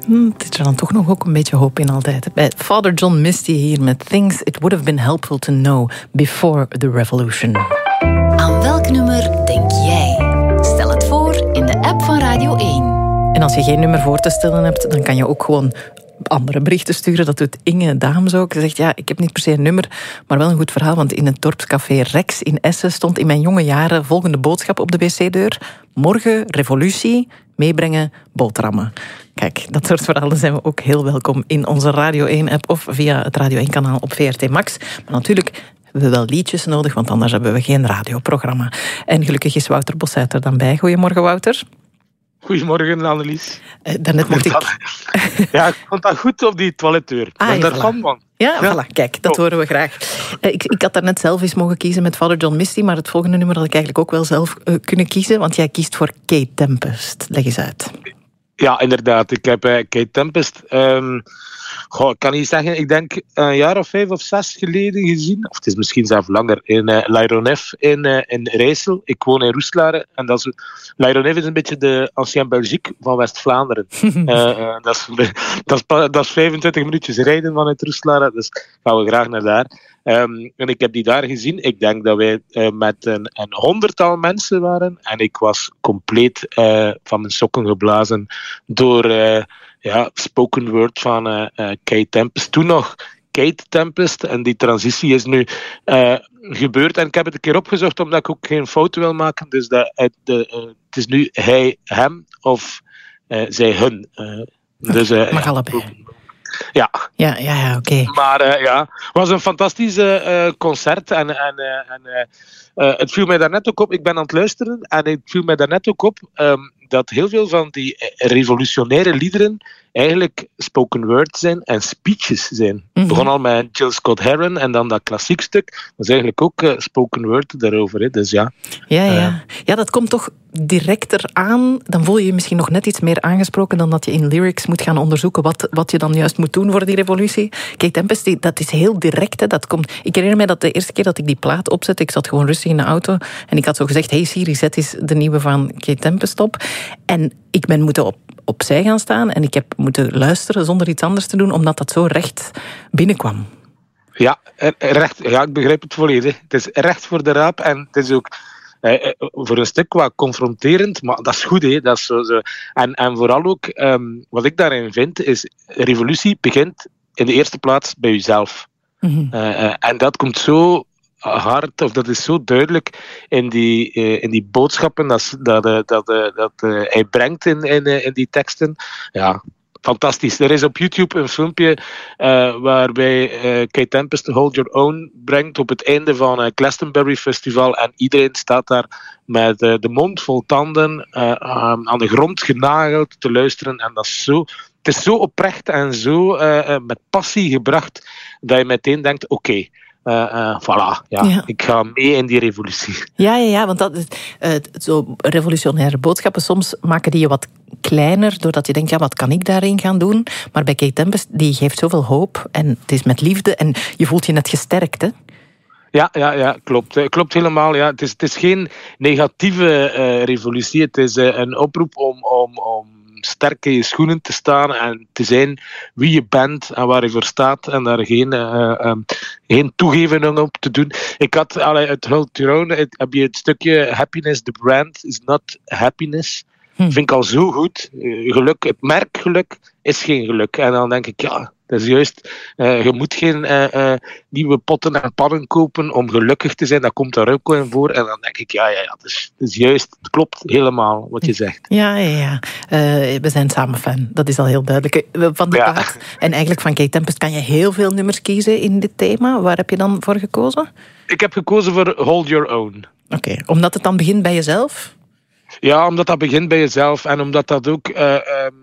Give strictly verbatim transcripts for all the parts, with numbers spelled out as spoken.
Hm, het is er dan toch nog ook een beetje hoop in altijd. Bij Father John Misty hier met Things It Would Have Been Helpful to Know Before the Revolution. Aan welk nummer denk jij? Stel het voor in de app van Radio één. En als je geen nummer voor te stellen hebt, dan kan je ook gewoon andere berichten sturen. Dat doet Inge Daams ook. Ze zegt, ja, ik heb niet per se een nummer, maar wel een goed verhaal, want in het dorpscafé Rex in Essen stond in mijn jonge jaren volgende boodschap op de wc-deur. Morgen revolutie, meebrengen boterhammen. Kijk, dat soort verhalen zijn we ook heel welkom in onze Radio één-app of via het Radio één-kanaal op V R T Max. Maar natuurlijk hebben we wel liedjes nodig, want anders hebben we geen radioprogramma. En gelukkig is Wouter Bossuit er dan bij. Goedemorgen, Wouter. Goedemorgen, Annelies. Uh, daarnet mocht ik... Ja, ik vond dat goed op die toiletdeur. Ik ah, ben ja, daar voilà. fan van. Ja, Ja. voilà. Kijk, dat Oh. horen we graag. Uh, ik, ik had daarnet zelf eens mogen kiezen met Father John Misty, maar het volgende nummer had ik eigenlijk ook wel zelf uh, kunnen kiezen, want jij kiest voor Kate Tempest. Leg eens uit. Ja, inderdaad. Ik heb uh, Kate Tempest... Um, goh, ik kan niet zeggen, ik denk een jaar of vijf of zes geleden gezien. Of het is misschien zelfs langer. In uh, L'Aéronef in, uh, in Rijssel. Ik woon in Roeselare. En dat is... L'Aéronef is een beetje de Ancien Belgique van West-Vlaanderen. uh, uh, dat, is, dat, is, dat is vijfentwintig minuutjes rijden vanuit Roeselare. Dus gaan we graag naar daar. Um, en ik heb die daar gezien. Ik denk dat wij uh, met een, een honderdtal mensen waren. En ik was compleet uh, van mijn sokken geblazen door uh, ja, spoken word van uh, uh, Kate Tempest. Toen nog Kate Tempest. En die transitie is nu uh, gebeurd. En ik heb het een keer opgezocht, omdat ik ook geen fouten wil maken. Dus dat, uh, de, uh, het is nu hij, hem of uh, zij, hun. Uh, dus, uh, Mag ja, allebei. Ja. Ja, ja, ja, oké. Okay. Maar uh, ja, het was een fantastisch uh, concert. En, en, uh, en uh, uh, het viel mij daarnet ook op, ik ben aan het luisteren, en het viel mij daarnet ook op um, dat heel veel van die revolutionaire liederen eigenlijk spoken word zijn en speeches zijn. Het mm-hmm. begon al met Jill Scott Heron en dan dat klassiek stuk. Dat is eigenlijk ook uh, spoken word daarover. Hè. Dus ja. Ja, ja. Uh, ja, dat komt toch directer aan. Dan voel je je misschien nog net iets meer aangesproken dan dat je in lyrics moet gaan onderzoeken wat, wat je dan juist moet doen voor die revolutie. Kate Tempest, die, dat is heel direct. Hè. Dat komt, ik herinner mij dat de eerste keer dat ik die plaat opzette, ik zat gewoon rustig in de auto en ik had zo gezegd, hey Siri, zet eens de nieuwe van Kate Tempest op. En ik ben moeten op, opzij gaan staan en ik heb moeten luisteren zonder iets anders te doen, omdat dat zo recht binnenkwam. Ja, recht, ja, ik begrijp het volledig. Het is recht voor de raap en het is ook eh, voor een stuk wat confronterend, maar dat is goed. Hè? Dat is zo, zo. En, en vooral ook, um, wat ik daarin vind, is revolutie begint in de eerste plaats bij jezelf. Mm-hmm. Uh, uh, en dat komt zo hard, of dat is zo duidelijk in die, uh, in die boodschappen dat, dat, uh, dat, uh, dat uh, hij brengt in, in, uh, in die teksten. Ja, fantastisch. Er is op YouTube een filmpje uh, waarbij uh, Kate Tempest Hold Your Own brengt op het einde van het uh, Glastonbury Festival en iedereen staat daar met uh, de mond vol tanden uh, um, aan de grond genageld te luisteren en dat is zo... Het is zo oprecht en zo uh, uh, met passie gebracht dat je meteen denkt, oké, okay, Uh, uh, voilà, ja. ja. Ik ga mee in die revolutie. Ja, ja, ja, want dat is, uh, zo revolutionaire boodschappen, soms maken die je wat kleiner, doordat je denkt, ja, wat kan ik daarin gaan doen? Maar bij Kate Tempest, die geeft zoveel hoop en het is met liefde en je voelt je net gesterkt, hè? Ja, ja, ja, klopt. Klopt helemaal. Ja. Het, is, het is geen negatieve uh, revolutie, het is uh, een oproep om... om, om sterk in je schoenen te staan en te zijn wie je bent en waar je voor staat en daar geen, uh, um, geen toegevingen op te doen. Ik had allee, het Hold Your Own, het, heb je het stukje happiness, the brand is not happiness. Hm. Vind ik al zo goed. Uh, geluk, het merk geluk is geen geluk. En dan denk ik, ja, dat is juist, uh, je moet geen uh, uh, nieuwe potten en pannen kopen om gelukkig te zijn. Dat komt daar ook in voor. En dan denk ik, ja, ja, ja, dat is, dat is juist, het klopt helemaal wat je zegt. Ja, ja, ja. Uh, we zijn samen fan. Dat is al heel duidelijk. Van de ja. plaat en eigenlijk van Kate Tempest kan je heel veel nummers kiezen in dit thema. Waar heb je dan voor gekozen? Ik heb gekozen voor Hold Your Own. Oké, okay. Omdat het dan begint bij jezelf? Ja, omdat dat begint bij jezelf en omdat dat ook... Uh, um,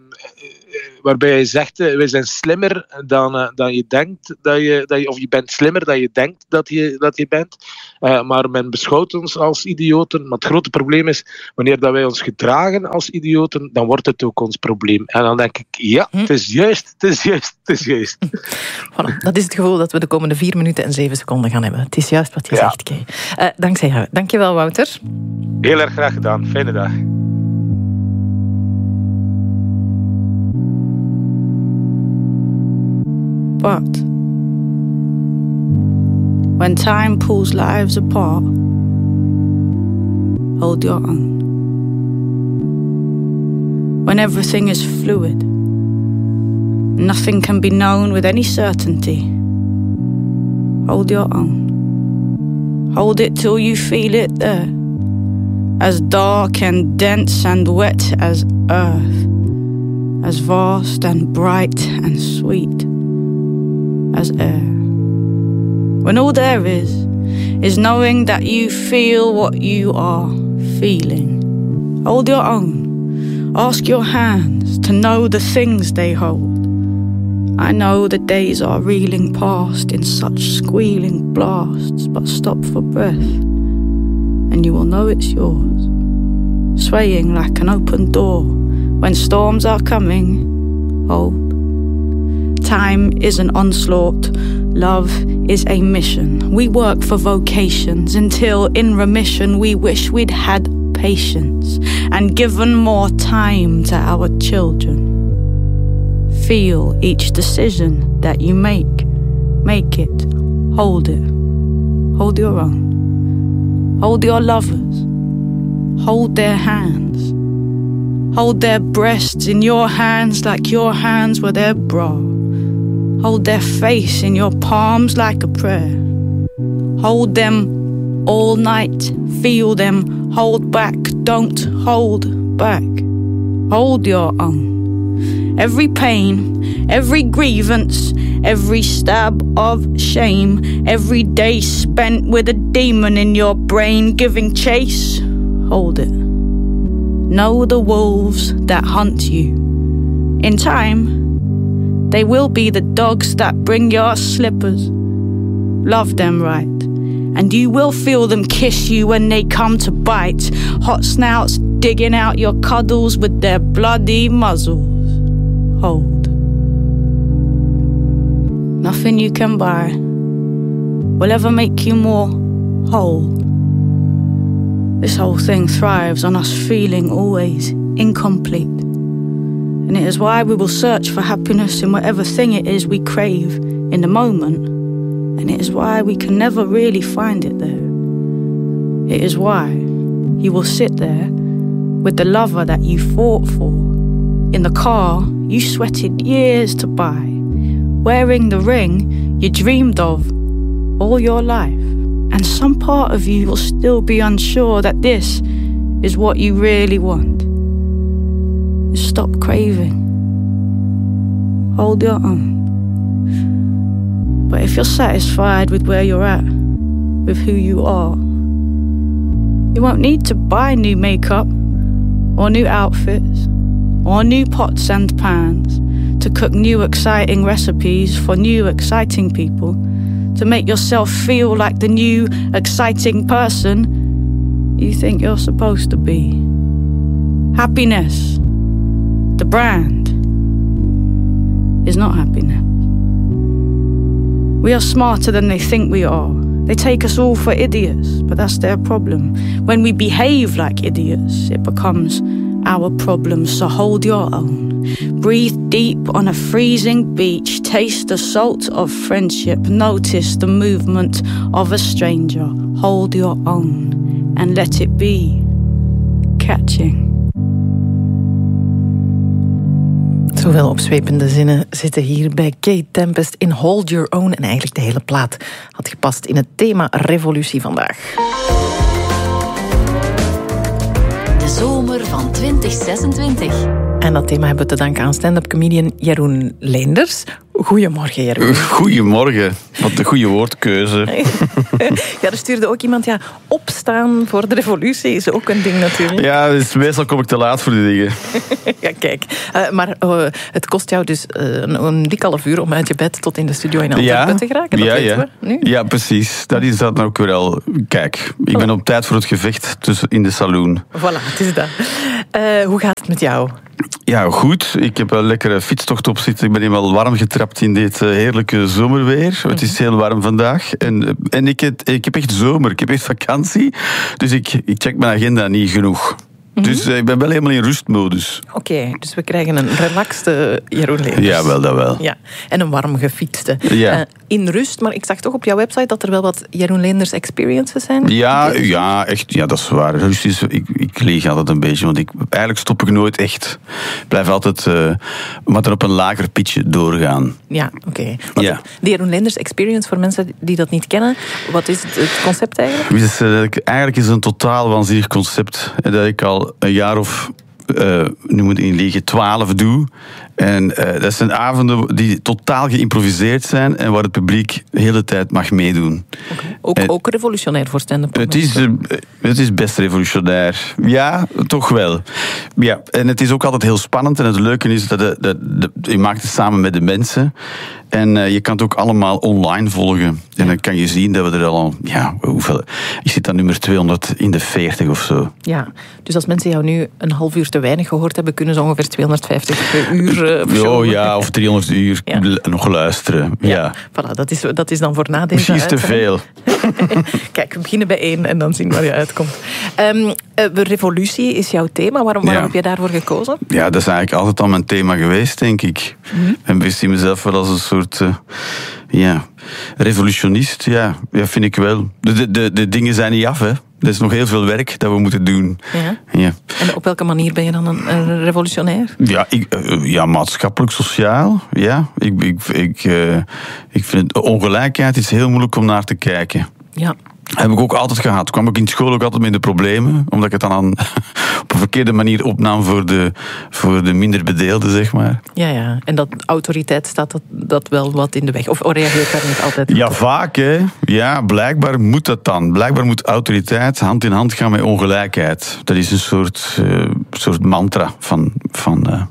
waarbij je zegt, uh, wij zijn slimmer dan, uh, dan je denkt, dat je, dat je, of je bent slimmer dan je denkt dat je, dat je bent. Uh, maar men beschouwt ons als idioten. Maar het grote probleem is, wanneer dat wij ons gedragen als idioten, dan wordt het ook ons probleem. En dan denk ik, ja, het is juist, het is juist, het is juist. Voilà, dat is het gevoel dat we de komende vier minuten en zeven seconden gaan hebben. Het is juist wat je ja. zegt, Kay. Uh, dankzij jou. Dankjewel, Wouter. Heel erg graag gedaan. Fijne dag. But when time pulls lives apart, hold your own. When everything is fluid, nothing can be known with any certainty, hold your own. Hold it till you feel it there, as dark and dense and wet as earth, as vast and bright and sweet as air. When all there is, is knowing that you feel what you are feeling. Hold your own. Ask your hands to know the things they hold. I know the days are reeling past in such squealing blasts, but stop for breath, and you will know it's yours, swaying like an open door. When storms are coming, hold. Time is an onslaught, love is a mission. We work for vocations until in remission we wish we'd had patience and given more time to our children. Feel each decision that you make. Make it. Hold it. Hold your own. Hold your lovers. Hold their hands. Hold their breasts in your hands like your hands were their bra. Hold their face in your palms like a prayer. Hold them all night. Feel them. Hold back. Don't hold back. Hold your own. Every pain, every grievance, every stab of shame, every day spent with a demon in your brain giving chase, hold it. Know the wolves that hunt you. In time, they will be the dogs that bring your slippers. Love them right, and you will feel them kiss you when they come to bite. Hot snouts digging out your cuddles with their bloody muzzles. Hold. Nothing you can buy will ever make you more whole. This whole thing thrives on us feeling always incomplete. And it is why we will search for happiness in whatever thing it is we crave in the moment. And it is why we can never really find it there. It is why you will sit there with the lover that you fought for, in the car you sweated years to buy, wearing the ring you dreamed of all your life. And some part of you will still be unsure that this is what you really want. Stop craving. Hold your own. But if you're satisfied with where you're at, with who you are, you won't need to buy new makeup or new outfits or new pots and pans to cook new exciting recipes for new exciting people, to make yourself feel like the new exciting person you think you're supposed to be. Happiness, the brand, is not happiness. We are smarter than they think we are. They take us all for idiots, but that's their problem. When we behave like idiots, it becomes our problem, so hold your own. Breathe deep on a freezing beach, taste the salt of friendship, notice the movement of a stranger. Hold your own and let it be catching. Zoveel opzwepende zinnen zitten hier bij Kate Tempest in Hold Your Own. En eigenlijk de hele plaat had gepast in het thema revolutie vandaag. De zomer van twintig zesentwintig. En dat thema hebben we te danken aan stand-up comedian Jeroen Leenders. Goedemorgen, Jeroen. Goedemorgen. Wat een goede woordkeuze. Ja, er stuurde ook iemand, ja, opstaan voor de revolutie is ook een ding natuurlijk. Ja, dus meestal kom ik te laat voor die dingen. Ja, kijk. Uh, maar uh, het kost jou dus uh, een, een dik half uur om uit je bed tot in de studio in Antwerpen ja, te geraken. Dat ja, weten ja. we nu. Ja, precies. Dat is dat ook wel. Kijk, ik ben op tijd voor het gevecht tussen in de saloon. Voilà, het is dat. Uh, hoe gaat het met jou? Ja, goed. Ik heb een lekkere fietstocht op zitten. Ik ben helemaal warm getrapt in dit heerlijke zomerweer. Mm-hmm. Het is heel warm vandaag. En, en ik, heb, ik heb echt zomer. Ik heb echt vakantie. Dus ik, ik check mijn agenda niet genoeg. Mm-hmm. Dus uh, ik ben wel helemaal in rustmodus. Oké, okay, dus we krijgen een relaxte Jeroen Leenders. Ja, wel, dat wel. Ja, en een warm gefietste. Ja. Uh, in rust, maar ik zag toch op jouw website dat er wel wat Jeroen Leenders experiences zijn. Ja, ja, echt, ja, dat is waar. Rust is, ik, ik leeg altijd een beetje, want ik, eigenlijk stop ik nooit echt. Ik blijf altijd, uh, maar dan op een lager pitje doorgaan. Ja, oké. Okay. Ja. De Jeroen Leenders experience, voor mensen die dat niet kennen, wat is het, het concept eigenlijk? Dus, uh, eigenlijk is het een totaal waanzinnig concept dat ik al een jaar of, uh, nu moet ik niet liegen, twaalf doe. En uh, dat zijn avonden die totaal geïmproviseerd zijn en waar het publiek de hele tijd mag meedoen. Okay. Ook, en, ook revolutionair voor stand-up. Het is, uh, het is best revolutionair. Ja, toch wel. Ja, en het is ook altijd heel spannend. En het leuke is dat, de, dat de, je maakt het samen met de mensen. En uh, je kan het ook allemaal online volgen. En dan kan je zien dat we er al, ja, hoeveel... Ik zit aan nummer tweehonderd in de veertig of zo. Ja, dus als mensen jou nu een half uur te weinig gehoord hebben, kunnen ze ongeveer tweehonderdvijftig uur... Oh ja, of driehonderd uur ja. nog luisteren. Ja, ja. Voilà, dat, is, dat is dan voor na deze Misschien is te veel. Kijk, we beginnen bij één en dan zien waar je uitkomt. Um, uh, revolutie is jouw thema. Waarom, waarom ja. heb je daarvoor gekozen? Ja, dat is eigenlijk altijd al mijn thema geweest, denk ik. Mm-hmm. En ik zie mezelf wel als een soort... Uh, ja, revolutionist. Ja, ja, vind ik wel. De, de, de dingen zijn niet af, hè. Er is nog heel veel werk dat we moeten doen. Ja. Ja. En op welke manier ben je dan een, een revolutionair? Ja, ik, ja, maatschappelijk, sociaal. Ja. Ik, ik, ik, uh, ik vind het, ongelijkheid is heel moeilijk om naar te kijken. Ja. Heb ik ook altijd gehad. Kwam ik in school ook altijd met de problemen. Omdat ik het dan aan, op een verkeerde manier opnam voor de, voor de minder bedeelden, zeg maar. Ja, ja. En dat autoriteit staat dat, dat wel wat in de weg? Of reageert daar niet altijd? Ja, vaak, hè. Ja, blijkbaar moet dat dan. Blijkbaar moet autoriteit hand in hand gaan met ongelijkheid. Dat is een soort, uh, soort mantra van... van uh,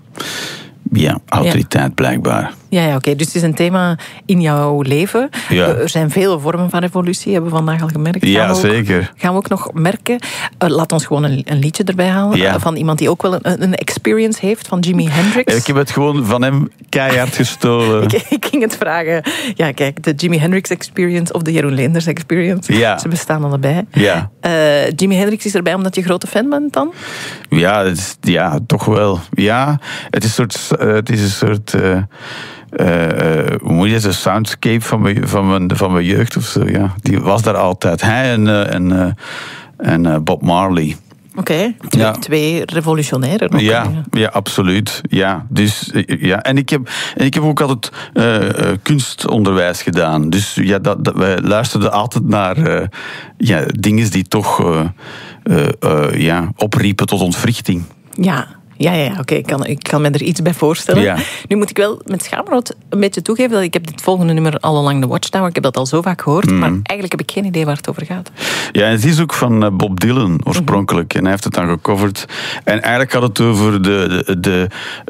ja, autoriteit, ja. Blijkbaar. Ja, ja oké. Okay. Dus het is een thema in jouw leven. Ja. Er zijn vele vormen van revolutie, hebben we vandaag al gemerkt. Gaan ja, we ook, zeker. Gaan we ook nog merken. Uh, laat ons gewoon een, een liedje erbij halen. Ja. Uh, van iemand die ook wel een, een experience heeft, van Jimi Hendrix. Ik heb het gewoon van hem keihard gestolen. ik, ik ging het vragen. Ja, kijk, de Jimi Hendrix experience of de Jeroen Leenders experience. Ja. Ze bestaan allebei. Ja. Uh, Jimi Hendrix is erbij omdat je grote fan bent dan? Ja, het is, ja toch wel. Ja, het is een soort... Uh, het is een soort uh, Uh, uh, hoe moet je zeggen, een soundscape van mijn, van, mijn, van mijn jeugd of zo. Ja. Die was daar altijd. Hij en, uh, en, uh, en uh, Bob Marley. Oké, okay. twee, ja. twee revolutionairen. Nog ja, ja, absoluut. Ja. Dus, ja. En, ik heb, en ik heb ook altijd uh, uh, kunstonderwijs gedaan. Dus ja, dat, dat, wij luisterden altijd naar uh, ja, dingen die toch uh, uh, uh, ja, opriepen tot ontwrichting. Ja. Ja, ja, oké, okay. ik, kan, ik kan me er iets bij voorstellen. Ja. Nu moet ik wel met schaamrood een beetje toegeven dat ik heb dit volgende nummer al allang de Watchtower. Ik heb dat al zo vaak gehoord, mm. maar eigenlijk heb ik geen idee waar het over gaat. Ja, het is ook van Bob Dylan oorspronkelijk. Mm-hmm. En hij heeft het dan gecoverd. En eigenlijk had het over de, de, de,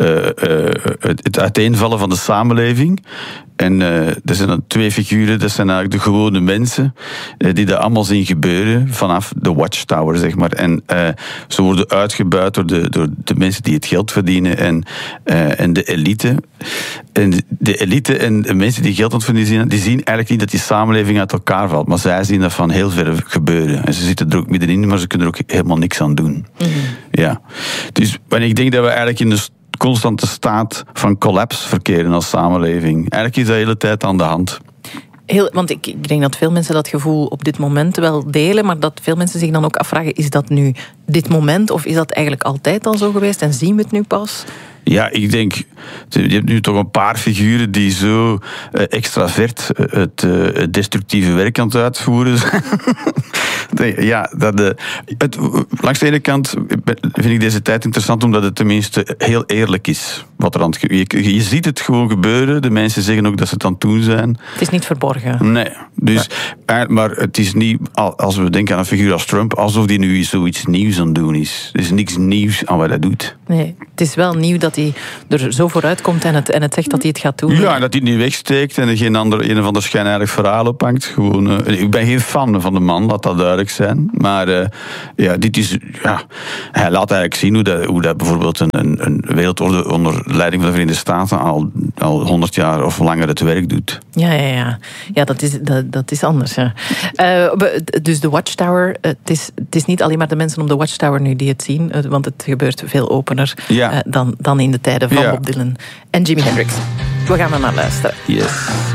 uh, uh, het uiteenvallen van de samenleving. En uh, er zijn dan twee figuren, dat zijn eigenlijk de gewone mensen, uh, die daar allemaal zien gebeuren vanaf de Watchtower, zeg maar. En uh, ze worden uitgebuit door de, door de mensen die het geld verdienen en, uh, en de elite. En de elite en de mensen die geld aan het verdienen, die zien eigenlijk niet dat die samenleving uit elkaar valt. Maar zij zien dat van heel ver gebeuren. En ze zitten er ook middenin, maar ze kunnen er ook helemaal niks aan doen. Mm-hmm. Ja. Dus en ik denk dat we eigenlijk in de constante staat van collapse verkeren als samenleving. Eigenlijk is dat de hele tijd aan de hand. Heel, want ik, ik denk dat veel mensen dat gevoel op dit moment wel delen, maar dat veel mensen zich dan ook afvragen, is dat nu dit moment of is dat eigenlijk altijd al zo geweest en zien we het nu pas? Ja, ik denk, je hebt nu toch een paar figuren die zo uh, extravert uh, het uh, destructieve werk aan het uitvoeren zijn. Ja, dat, uh, het, langs de ene kant vind ik deze tijd interessant omdat het tenminste heel eerlijk is. Wat er aan het, je, je ziet het gewoon gebeuren, de mensen zeggen ook dat ze het aan het doen zijn. Het is niet verborgen. Nee, dus, ja. Maar het is niet, als we denken aan een figuur als Trump, alsof die nu zoiets nieuws aan het doen is. Er is niks nieuws aan wat hij doet. Nee, het is wel nieuw dat hij er zo vooruit vooruit komt en het, en het zegt dat hij het gaat doen. Ja, en dat hij het niet wegsteekt en er geen ander, een of ander schijnheilig verhaal ophangt. Gewoon, uh, ik ben geen fan van de man, laat dat duidelijk zijn. Maar uh, ja, dit is, ja, hij laat eigenlijk zien hoe dat, hoe dat bijvoorbeeld een, een, een wereldorde onder leiding van de Verenigde Staten al al honderd jaar of langer het werk doet. Ja, ja, ja. Ja, dat is, dat, dat is anders. Ja. Uh, dus de Watchtower, uh, het, is, het is niet alleen maar de mensen op de Watchtower nu die het zien, uh, want het gebeurt veel opener ja. uh, dan, dan in de tijden van ja. Bob Dylan en Jimi Hendrix. We gaan er naar luisteren. Yes.